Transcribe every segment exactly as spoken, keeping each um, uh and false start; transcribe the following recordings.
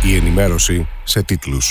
Η ενημέρωση σε τίτλους.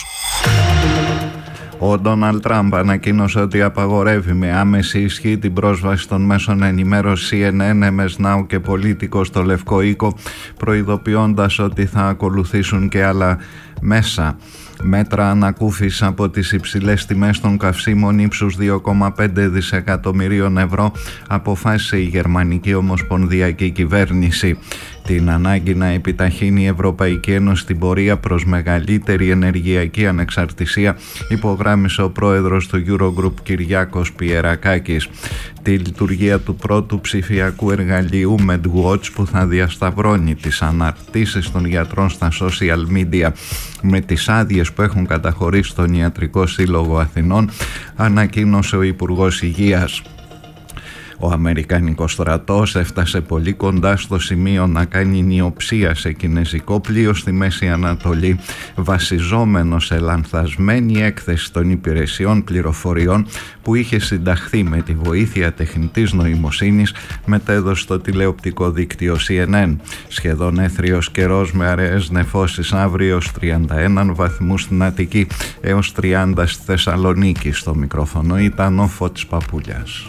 Ο Ντόναλντ Τραμπ ανακοίνωσε ότι απαγορεύει με άμεση ισχύ την πρόσβαση των μέσων ενημέρωσης σι εν εν, εμ ες Now και Πολίτικο στο Λευκό Οίκο, προειδοποιώντας ότι θα ακολουθήσουν και άλλα μέσα. Μέτρα ανακούφισης από τις υψηλές τιμές των καυσίμων ύψους δύο κόμμα πέντε δισεκατομμυρίων ευρώ αποφάσισε η Γερμανική Ομοσπονδιακή Κυβέρνηση. Την ανάγκη να επιταχύνει η Ευρωπαϊκή Ένωση την πορεία προς μεγαλύτερη ενεργειακή ανεξαρτησία υπογράμμισε ο πρόεδρος του Eurogroup Κυριάκος Πιερακάκης. Τη λειτουργία του πρώτου ψηφιακού εργαλείου MedWatch, που θα διασταυρώνει τις αναρτήσεις των γιατρών στα social media με τις άδειες που έχουν καταχωρήσει στον Ιατρικό Σύλλογο Αθηνών, ανακοίνωσε ο Υπουργός Υγείας. Ο Αμερικανικός στρατός έφτασε πολύ κοντά στο σημείο να κάνει νιοψία σε κινεζικό πλοίο στη Μέση Ανατολή, βασιζόμενο σε λανθασμένη έκθεση των υπηρεσιών πληροφοριών που είχε συνταχθεί με τη βοήθεια τεχνητής νοημοσύνης, μετέδωσε στο τηλεοπτικό δίκτυο σι εν εν. Σχεδόν έθριος καιρός με αραιές νεφώσεις αύριο έως τριάντα ένα βαθμούς στην Αττική έως τριάντα στη Θεσσαλονίκη. Στο μικρόφωνο ήταν ο Φώτης Παπούλιας.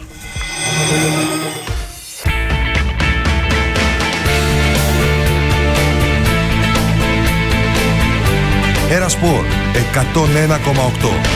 Ένα Σπορ εκατόν ένα κόμμα οκτώ.